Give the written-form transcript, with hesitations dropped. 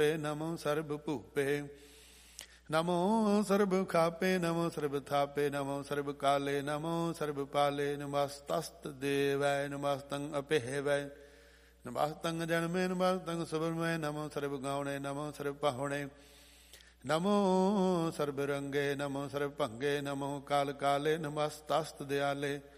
ਰੂਪੇ ਨਮੋ ਸਰਬ ਭੂਪੇ ਨਮੋ ਸਰਬ ਖਾਪੇ ਨਮੋ ਸਰਬ ਥਾਪੇ ਨਮੋ ਸਰਬ ਕਾਲੇ ਨਮੋ ਸਰਬ ਪਾਲੇ ਨਮਸਤਸਤ ਦੇਵੈ ਨਮਸਤੰ ਅਪਹਿਵੈ ਨਮਸਤੰ ਜਨਮੇ ਨਮਸਤੰ ਸੁਬਰਮੈ ਨਮੋ ਸਰਬ ਗਾਉਣੇ ਨਮੋ ਸਰਬ ਪਾਹੁਣੇ ਨਮੋ ਸਰਬ ਰੰਗੇ ਨਮੋ ਸਰਬ ਭੰਗੇ ਨਮੋ ਕਾਲ ਕਾਲੇ ਨਮਸਤਸਤ ਦਿਆਲੇ